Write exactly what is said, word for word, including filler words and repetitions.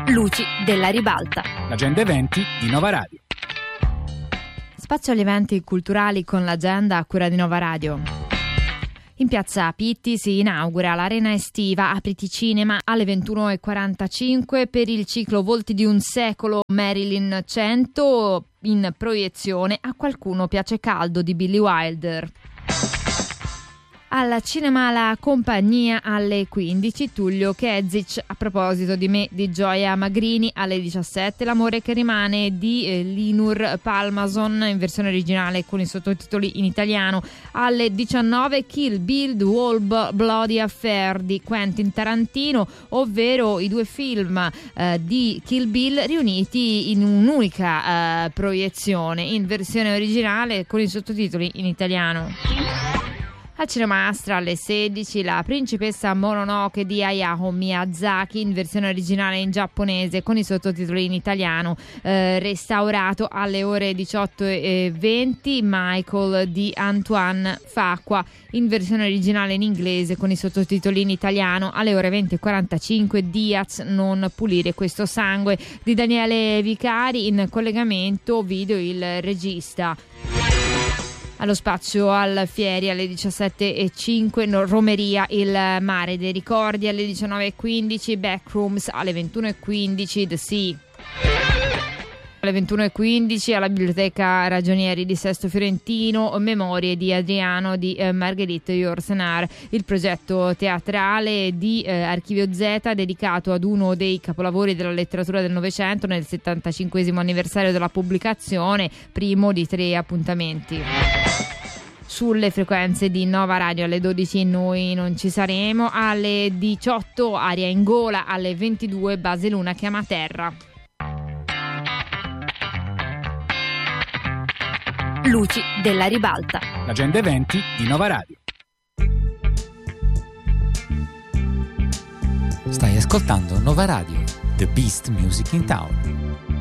Luci della Ribalta. L'agenda eventi di Nova Radio. Spazio agli eventi culturali con l'agenda a cura di Nova Radio. In piazza Pitti si inaugura l'Arena Estiva Apriti Cinema alle ventuno e quarantacinque per il ciclo Volti di un secolo Marilyn cento in proiezione A qualcuno piace caldo di Billy Wilder. Al cinema La Compagnia alle quindici, Tullio Kezic, A proposito di me di Gioia Magrini. Alle diciassette, L'amore che rimane di eh, Linur Palmason in versione originale con i sottotitoli in italiano. Alle diciannove, Kill Bill The Whole Bloody Affair di Quentin Tarantino, ovvero i due film eh, di Kill Bill riuniti in un'unica eh, proiezione in versione originale con i sottotitoli in italiano. Al Cinema Astra alle sedici, La principessa Mononoke di Hayao Miyazaki in versione originale in giapponese con i sottotitoli in italiano, eh, restaurato. Alle ore diciotto e venti, Michael di Antoine Fuqua in versione originale in inglese con i sottotitoli in italiano. Alle ore venti e quarantacinque, Diaz, non pulire questo sangue di Daniele Vicari, in collegamento video il regista. Allo spazio al Fieri alle diciassette e cinque, Romeria, il mare dei ricordi. Alle diciannove e quindici, Backrooms. Alle ventuno e quindici, The Sea. Alle ventuno e quindici, alla Biblioteca Ragionieri di Sesto Fiorentino, Memorie di Adriano di eh, Marguerite Yourcenar, il progetto teatrale di eh, Archivio Z dedicato ad uno dei capolavori della letteratura del Novecento nel settantacinquesimo anniversario della pubblicazione, primo di tre appuntamenti. Sulle frequenze di Nova Radio alle dodici noi non ci saremo, alle diciotto Aria in gola, alle ventidue Base Luna chiama terra. Luci della Ribalta. L'agenda eventi di Nova Radio. Stai ascoltando Nova Radio, the best music in town.